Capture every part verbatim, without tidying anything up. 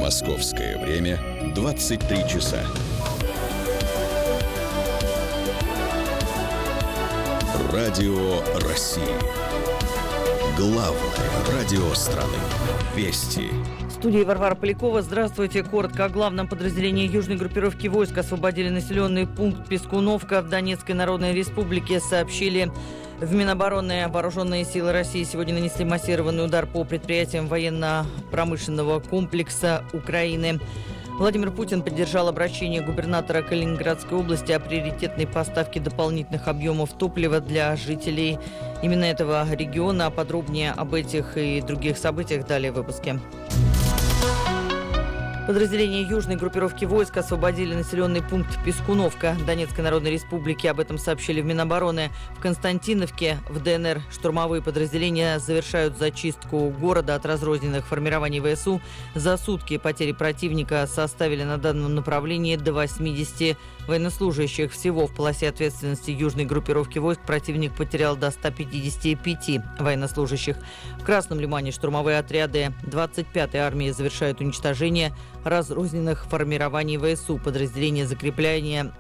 Московское время двадцать три часа. Радио России. Главное радио страны. Вести. В студии Варвара Полякова. Здравствуйте. Коротко о главном. Подразделении южной группировки войск освободили населенный пункт Пескуновка в Донецкой Народной Республике, сообщили в Минобороны. Вооруженные силы России сегодня нанесли массированный удар по предприятиям военно-промышленного комплекса Украины. Владимир Путин поддержал обращение губернатора Калининградской области о приоритетной поставке дополнительных объемов топлива для жителей именно этого региона. Подробнее об этих и других событиях далее в выпуске. Подразделения южной группировки войск освободили населенный пункт Пескуновка Донецкой Народной Республики. Об этом сообщили в Минобороны. В Константиновке в ДНР штурмовые подразделения завершают зачистку города от разрозненных формирований ВСУ. За сутки потери противника составили на данном направлении до восьмидесяти военнослужащих. Всего в полосе ответственности южной группировки войск противник потерял до ста пятидесяти пяти военнослужащих. В Красном Лимане штурмовые отряды двадцать пятой армии завершают уничтожение разрозненных формирований ВСУ. Подразделения закрепления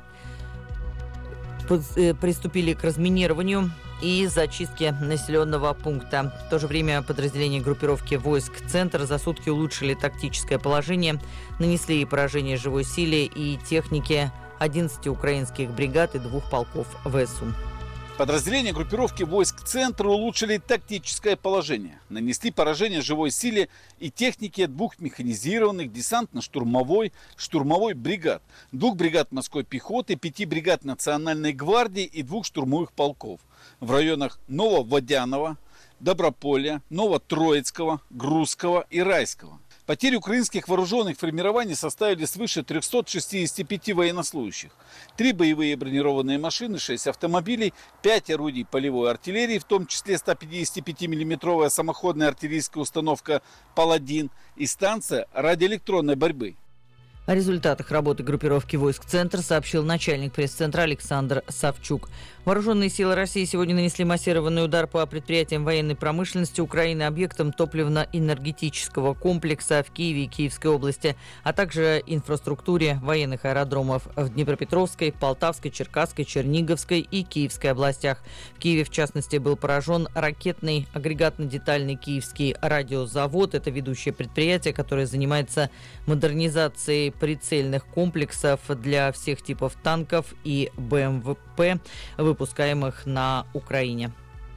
приступили к разминированию и зачистке населенного пункта. В то же время подразделения группировки войск «Центр» за сутки улучшили тактическое положение, нанесли поражение живой силе и технике одиннадцати украинских бригад и двух полков ВСУ. Подразделения группировки войск «Центр» улучшили тактическое положение, нанесли поражение живой силе и технике двух механизированных десантно-штурмовой штурмовой бригад, двух бригад морской пехоты, пяти бригад Национальной гвардии и двух штурмовых полков в районах Нововодянова, Доброполя, Новотроицкого, Грузского и Райского. Потери украинских вооруженных формирований составили свыше трехсот шестидесяти пяти военнослужащих. Три боевые бронированные машины, шесть автомобилей, пять орудий полевой артиллерии, в том числе ста пятидесятипятимиллиметровая самоходная артиллерийская установка «Паладин» и станция радиоэлектронной борьбы. О результатах работы группировки войск «Центр» сообщил начальник пресс-центра Александр Савчук. Вооруженные силы России сегодня нанесли массированный удар по предприятиям военной промышленности Украины, объектам топливно-энергетического комплекса в Киеве и Киевской области, а также инфраструктуре военных аэродромов в Днепропетровской, Полтавской, Черкасской, Черниговской и Киевской областях. В Киеве, в частности, был поражен ракетный агрегатно-детальный Киевский радиозавод. Это ведущее предприятие, которое занимается модернизацией прицельных комплексов для всех типов танков и БМП, выпускаемых на Украине.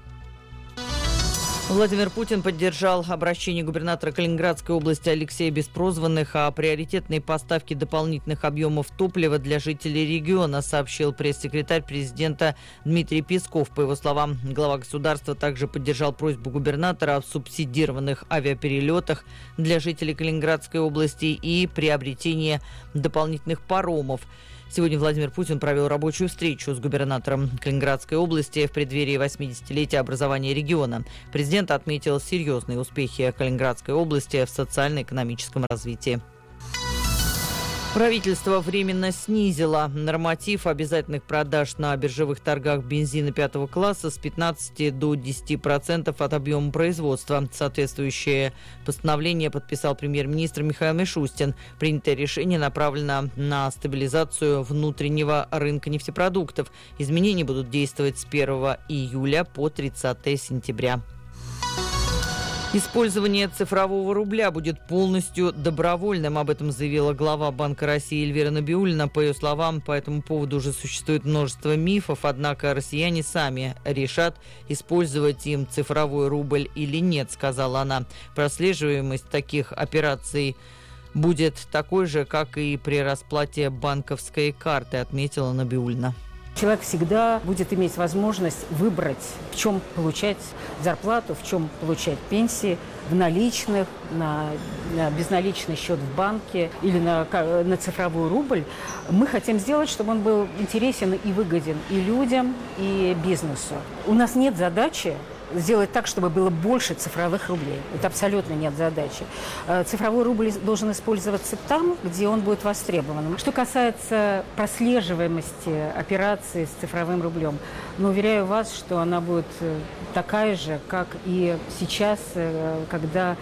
Владимир Путин поддержал обращение губернатора Калининградской области Алексея Беспрозванных о приоритетной поставке дополнительных объемов топлива для жителей региона, сообщил пресс-секретарь президента Дмитрий Песков. По его словам, глава государства также поддержал просьбу губернатора о субсидированных авиаперелетах для жителей Калининградской области и приобретении дополнительных паромов. Сегодня Владимир Путин провел рабочую встречу с губернатором Калининградской области в преддверии восьмидесятилетия образования региона. Президент отметил серьезные успехи Калининградской области в социально-экономическом развитии. Правительство временно снизило норматив обязательных продаж на биржевых торгах бензина пятого класса с пятнадцати до десяти процентов от объема производства. Соответствующее постановление подписал премьер-министр Михаил Мишустин. Принятое решение направлено на стабилизацию внутреннего рынка нефтепродуктов. Изменения будут действовать с первого июля по тридцатое сентября. Использование цифрового рубля будет полностью добровольным. Об этом заявила глава Банка России Эльвира Набиуллина. По ее словам, по этому поводу уже существует множество мифов, однако россияне сами решат, использовать им цифровой рубль или нет, сказала она. Прослеживаемость таких операций будет такой же, как и при расплате банковской карты, отметила Набиуллина. Человек всегда будет иметь возможность выбрать, в чем получать зарплату, в чем получать пенсии, в наличных, на, на безналичный счет в банке или на, на цифровой рубль. Мы хотим сделать, чтобы он был интересен и выгоден и людям, и бизнесу. У нас нет задачи сделать так, чтобы было больше цифровых рублей. Это абсолютно нет задачи. Цифровой рубль должен использоваться там, где он будет востребован. Что касается прослеживаемости операций с цифровым рублем, но уверяю вас, что она будет такая же, как и сейчас, когда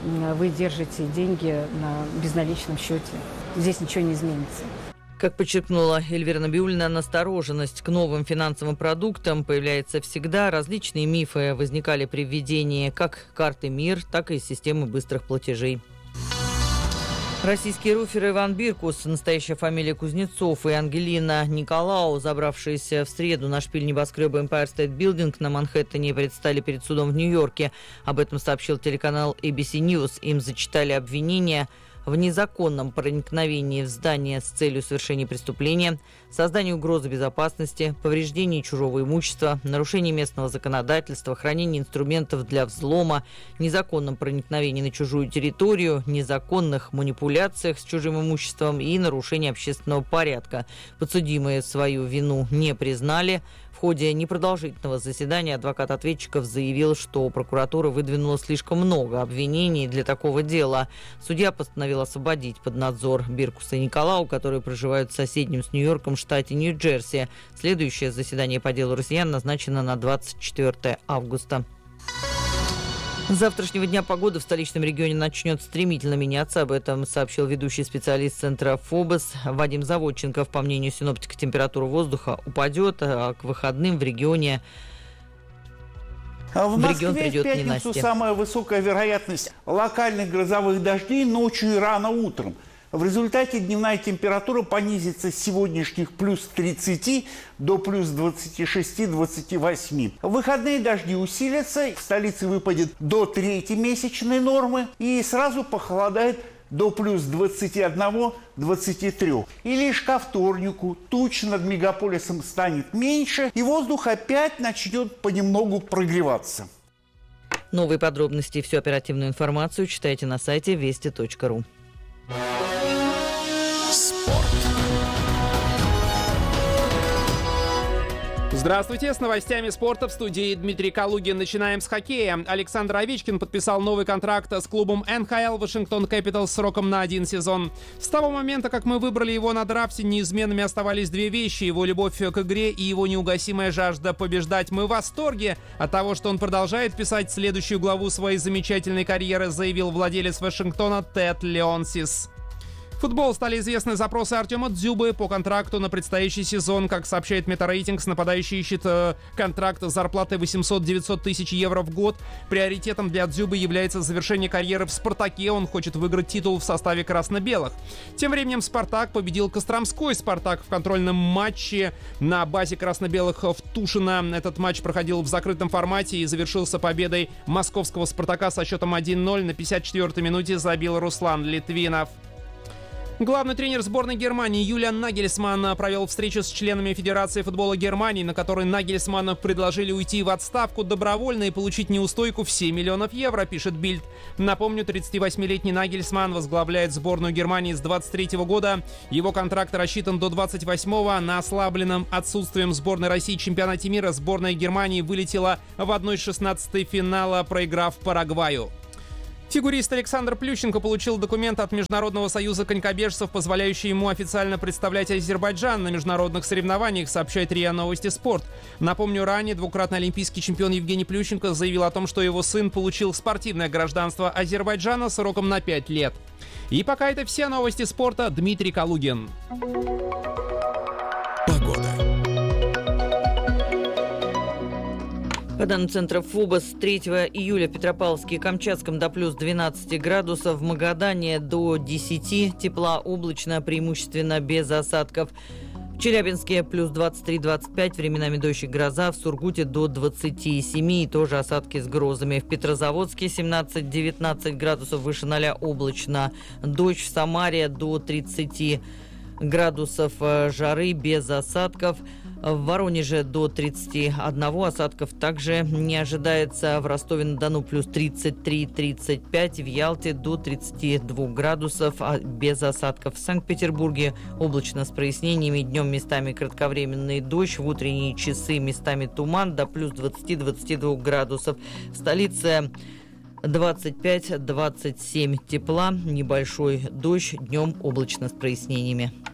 вы держите деньги на безналичном счете. Здесь ничего не изменится. Как подчеркнула Эльвира Набиуллина, настороженность к новым финансовым продуктам появляется всегда. Различные мифы возникали при введении как карты МИР, так и системы быстрых платежей. Российский руфер Иван Биркус, настоящая фамилия Кузнецов, и Ангелина Николау, забравшиеся в среду на шпиль небоскреба Empire State Building на Манхэттене, предстали перед судом в Нью-Йорке. Об этом сообщил телеканал эй би си News. Им зачитали обвинения в незаконном проникновении в здание с целью совершения преступления, создании угрозы безопасности, повреждении чужого имущества, нарушении местного законодательства, хранении инструментов для взлома, незаконном проникновении на чужую территорию, незаконных манипуляциях с чужим имуществом и нарушении общественного порядка. Подсудимые свою вину не признали. В ходе непродолжительного заседания адвокат ответчиков заявил, что прокуратура выдвинула слишком много обвинений для такого дела. Судья постановил освободить под надзор Биркуса и Николау, которые проживают в соседнем с Нью-Йорком штате Нью-Джерси. Следующее заседание по делу россиян назначено на двадцать четвёртое августа. С завтрашнего дня погода в столичном регионе начнет стремительно меняться. Об этом сообщил ведущий специалист центра ФОБОС Вадим Заводченков. По мнению синоптика, температура воздуха упадет, а к выходным в регионе В, в регион Москве придет в пятницу ненастье. самая высокая вероятность локальных грозовых дождей ночью и рано утром. В результате дневная температура понизится с сегодняшних плюс тридцати до плюс двадцати шести — двадцати восьми. В выходные дожди усилятся, в столице выпадет до третьей месячной нормы и сразу похолодает до плюс двадцати одного — двадцати трёх. И лишь ко вторнику туч над мегаполисом станет меньше, и воздух опять начнет понемногу прогреваться. Новые подробности и всю оперативную информацию читайте на сайте вести точка ру. Здравствуйте, с новостями спорта в студии Дмитрий Калугин. Начинаем с хоккея. Александр Овечкин подписал новый контракт с клубом эн ха эл Вашингтон Кэпиталс сроком на один сезон. С того момента, как мы выбрали его на драфте, неизменными оставались две вещи: его любовь к игре и его неугасимая жажда побеждать. Мы в восторге от того, что он продолжает писать следующую главу своей замечательной карьеры, заявил владелец Вашингтона Тед Леонсис. Футбол. Стали известны запросы Артема Дзюбы по контракту на предстоящий сезон. Как сообщает Метарейтингс, нападающий ищет э, контракт с зарплатой восемьсот-девятьсот тысяч евро в год. Приоритетом для Дзюбы является завершение карьеры в «Спартаке». Он хочет выиграть титул в составе красно-белых. Тем временем «Спартак» победил Костромской «Спартак» в контрольном матче на базе красно-белых в Тушино. Этот матч проходил в закрытом формате и завершился победой московского «Спартака» со счетом один ноль. На пятьдесят четвёртой минуте забил Руслан Литвинов. Главный тренер сборной Германии Юлиан Нагельсманн провел встречу с членами Федерации футбола Германии, на которой Нагельсманну предложили уйти в отставку добровольно и получить неустойку в семь миллионов евро, пишет Бильд. Напомню, тридцативосьмилетний Нагельсманн возглавляет сборную Германии с двадцать третьего года. Его контракт рассчитан до двадцать восьмого. На ослабленном отсутствием сборной России в чемпионате мира сборная Германии вылетела в одна шестнадцатая финала, проиграв Парагваю. Фигурист Александр Плющенко получил документ от Международного союза конькобежцев, позволяющий ему официально представлять Азербайджан на международных соревнованиях, сообщает РИА Новости Спорт. Напомню, ранее двукратный олимпийский чемпион Евгений Плющенко заявил о том, что его сын получил спортивное гражданство Азербайджана сроком на пять лет. И пока это все новости спорта. Дмитрий Калугин. Погода. По данным центра ФОБОС, третьего июля в Петропавловске и Камчатском до плюс двенадцати градусов, в Магадане до десяти, тепла, облачно, преимущественно без осадков. В Челябинске плюс двадцать три — двадцать пять, временами дождь и гроза, в Сургуте до двадцати семи, и тоже осадки с грозами. В Петрозаводске семнадцать — девятнадцать градусов, выше ноля, облачно, дождь. В Самаре до тридцати градусов жары без осадков. В Воронеже до тридцати одного, осадков также не ожидается. В Ростове-на-Дону плюс тридцать три — тридцать пять, в Ялте до тридцати двух градусов без осадков. В Санкт-Петербурге облачно с прояснениями, днем местами кратковременный дождь, в утренние часы местами туман, до плюс двадцати — двадцати двух градусов. В столице двадцать пять — двадцать семь тепла, небольшой дождь, днем облачно с прояснениями.